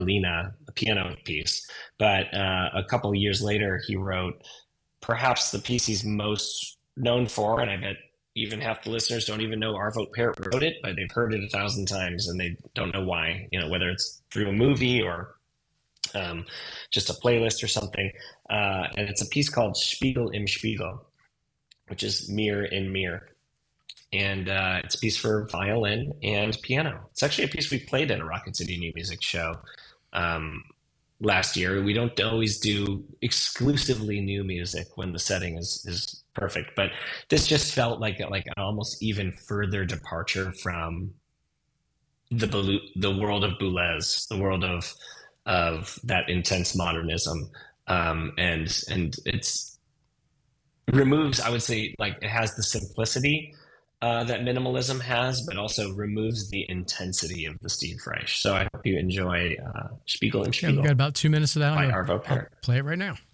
Lena, the piano piece. But a couple of years later, he wrote perhaps the piece he's most known for, and I bet even half the listeners don't even know Arvo Pärt wrote it, but they've heard it 1,000 times and they don't know why, whether it's through a movie or just a playlist or something. And it's a piece called Spiegel im Spiegel, which is mirror in mirror. And it's a piece for violin and piano. It's actually a piece we played at a Rocket City New Music show um, last year. We don't always do exclusively new music when the setting is perfect, but this just felt like an almost even further departure from the world of Boulez, the world of that intense modernism, and it's removes, I would say, like it has the simplicity that minimalism has, but also removes the intensity of the Steve Reich. So I hope you enjoy Spiegel and Yeah, we've got Spiegel about 2 minutes of that. by I'll Arvo Pärt. play it right now.